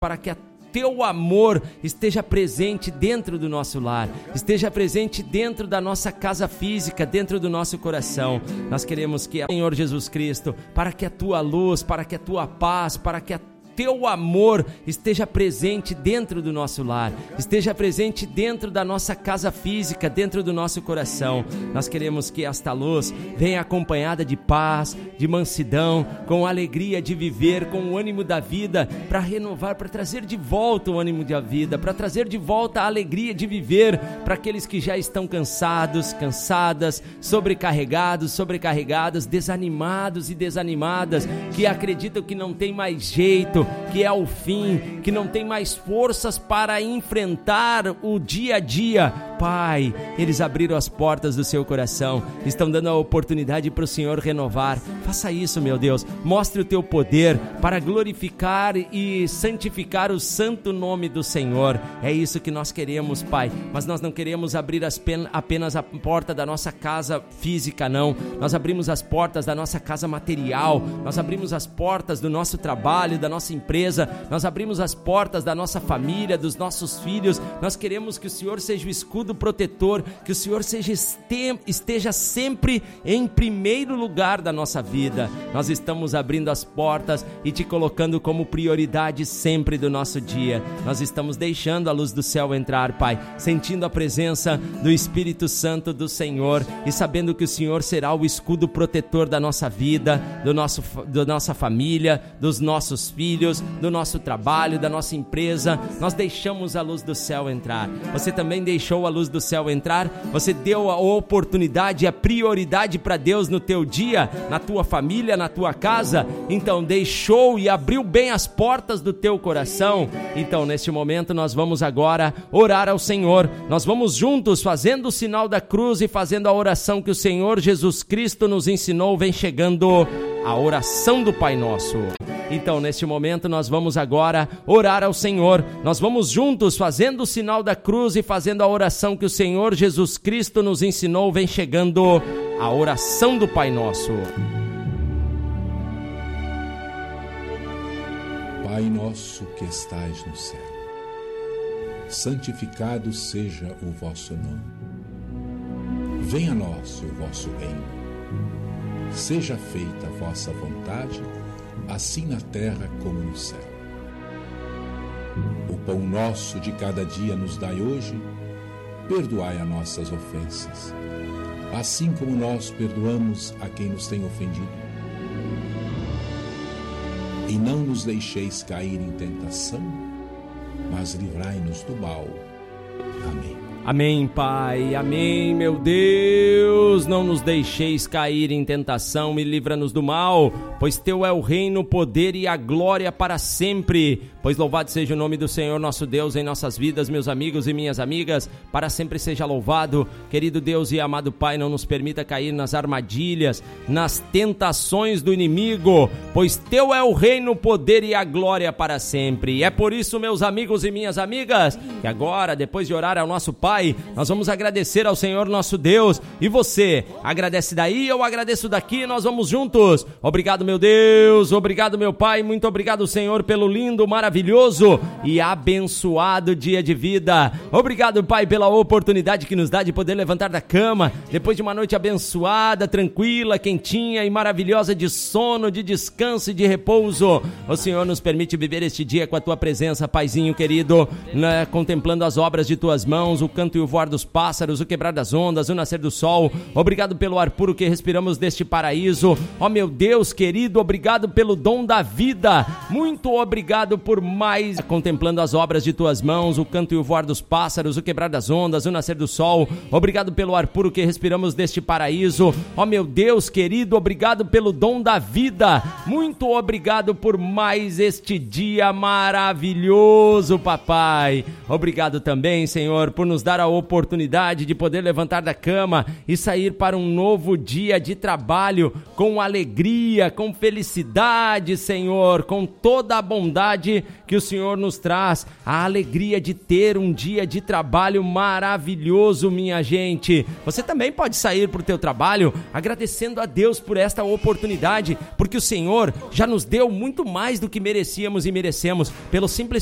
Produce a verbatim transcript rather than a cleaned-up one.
para que a Teu amor esteja presente dentro do nosso lar, esteja presente dentro da nossa casa física, dentro do nosso coração. Nós queremos que, Senhor Jesus Cristo, para que a Tua luz, para que a Tua paz, para que a Teu amor esteja presente dentro do nosso lar, esteja presente dentro da nossa casa física, dentro do nosso coração. Nós queremos que esta luz venha acompanhada de paz, de mansidão, com alegria de viver, com o ânimo da vida, para renovar, para trazer de volta o ânimo da vida, para trazer de volta a alegria de viver para aqueles que já estão cansados, cansadas, sobrecarregados, sobrecarregadas, desanimados e desanimadas, que acreditam que não tem mais jeito, que é o fim, que não tem mais forças para enfrentar o dia a dia. Pai, eles abriram as portas do seu coração, estão dando a oportunidade para o Senhor renovar. Faça isso, meu Deus, mostre o teu poder para glorificar e santificar o santo nome do Senhor. É isso que nós queremos, Pai, mas nós não queremos abrir as pen- apenas a porta da nossa casa física, não. Nós abrimos as portas da nossa casa material, nós abrimos as portas do nosso trabalho, da nossa empresa, nós abrimos as portas da nossa família, dos nossos filhos. Nós queremos que o Senhor seja o escudo protetor, que o Senhor seja este, esteja sempre em primeiro lugar da nossa vida. Nós estamos abrindo as portas e te colocando como prioridade sempre do nosso dia. Nós estamos deixando a luz do céu entrar, Pai, sentindo a presença do Espírito Santo do Senhor e sabendo que o Senhor será o escudo protetor da nossa vida, do nosso, da nossa família, dos nossos filhos, do nosso trabalho, da nossa empresa. Nós deixamos a luz do céu entrar. Você também deixou a luz do céu entrar? Você deu a oportunidade, a prioridade para Deus no teu dia, na tua família, na tua casa? Então deixou e abriu bem as portas do teu coração? Então neste momento nós vamos agora orar ao Senhor. Nós vamos juntos fazendo o sinal da cruz e fazendo a oração que o Senhor Jesus Cristo nos ensinou. Vem chegando a oração do Pai Nosso. Então, neste momento, nós vamos agora orar ao Senhor. Nós vamos juntos fazendo o sinal da cruz e fazendo a oração que o Senhor Jesus Cristo nos ensinou. Vem chegando a oração do Pai Nosso. Pai nosso que estais no céu, santificado seja o vosso nome. Venha a nós o vosso reino. Seja feita a vossa vontade, assim na terra como no céu. O pão nosso de cada dia nos dai hoje. Perdoai as nossas ofensas, assim como nós perdoamos a quem nos tem ofendido. E não nos deixeis cair em tentação, mas livrai-nos do mal. Amém. Amém, Pai, amém, meu Deus, não nos deixeis cair em tentação e livra-nos do mal, pois Teu é o reino, o poder e a glória para sempre, pois louvado seja o nome do Senhor nosso Deus em nossas vidas, meus amigos e minhas amigas, para sempre seja louvado. Querido Deus e amado Pai, não nos permita cair nas armadilhas, nas tentações do inimigo, pois Teu é o reino, o poder e a glória para sempre. E é por isso, meus amigos e minhas amigas, que agora, depois de orar ao nosso Pai, nós vamos agradecer ao Senhor nosso Deus. E você, agradece daí, eu agradeço daqui, nós vamos juntos. Obrigado, meu Deus, obrigado, meu Pai, muito obrigado, Senhor, pelo lindo, maravilhoso e abençoado dia de vida. Obrigado, Pai, pela oportunidade que nos dá de poder levantar da cama, depois de uma noite abençoada, tranquila, quentinha e maravilhosa de sono, de descanso e de repouso. O Senhor nos permite viver este dia com a Tua presença, Paizinho querido, né, contemplando as obras de Tuas mãos, o canto e o voar dos pássaros, o quebrar das ondas, o nascer do sol. Obrigado pelo ar puro que respiramos deste paraíso. Ó meu Deus querido, obrigado pelo dom da vida. Muito obrigado por mais contemplando as obras de Tuas mãos, o canto e o voar dos pássaros, o quebrar das ondas, o nascer do sol. Obrigado pelo ar puro que respiramos deste paraíso. Ó meu Deus querido, obrigado pelo dom da vida. Muito obrigado por mais este dia maravilhoso, papai. Obrigado também, Senhor, por nos dar a oportunidade de poder levantar da cama e sair para um novo dia de trabalho com alegria, com felicidade, Senhor, com toda a bondade que o Senhor nos traz, a alegria de ter um dia de trabalho maravilhoso, minha gente. Você também pode sair para o teu trabalho agradecendo a Deus por esta oportunidade, porque o Senhor já nos deu muito mais do que merecíamos e merecemos, pelo simples